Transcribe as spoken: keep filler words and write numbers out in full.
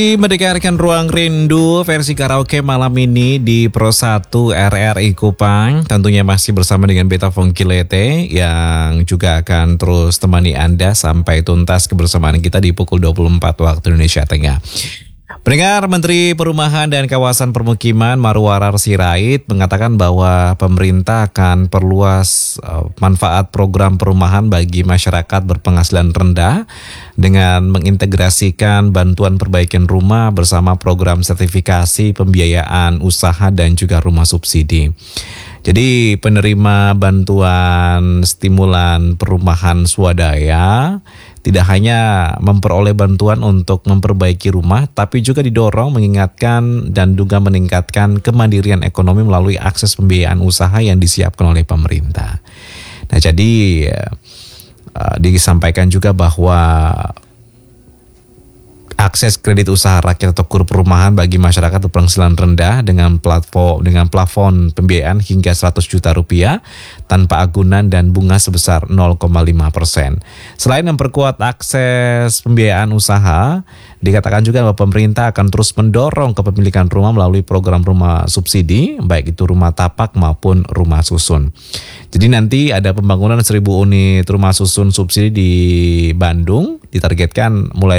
Mendengarkan Ruang Rindu versi karaoke malam ini di Pro satu R R I Kupang. Tentunya masih bersama dengan Beta Fongkilete yang juga akan terus temani Anda sampai tuntas kebersamaan kita di pukul dua puluh empat waktu Indonesia Tengah. Pendengar, Menteri Perumahan dan Kawasan Permukiman Marwarar Sirait mengatakan bahwa pemerintah akan perluas uh, manfaat program perumahan bagi masyarakat berpenghasilan rendah dengan mengintegrasikan bantuan perbaikan rumah bersama program sertifikasi pembiayaan usaha dan juga rumah subsidi. Jadi penerima bantuan stimulan perumahan swadaya tidak hanya memperoleh bantuan untuk memperbaiki rumah, tapi juga didorong mengingatkan dan juga meningkatkan kemandirian ekonomi melalui akses pembiayaan usaha yang disiapkan oleh pemerintah. Nah, jadi uh, disampaikan juga bahwa akses kredit usaha rakyat atau kur perumahan bagi masyarakat berpenghasilan rendah dengan platform dengan plafon pembiayaan hingga seratus juta rupiah tanpa agunan dan bunga sebesar nol koma lima persen. Selain memperkuat akses pembiayaan usaha, dikatakan juga bahwa pemerintah akan terus mendorong kepemilikan rumah melalui program rumah subsidi, baik itu rumah tapak maupun rumah susun. Jadi nanti ada pembangunan seribu unit rumah susun subsidi di Bandung, ditargetkan mulai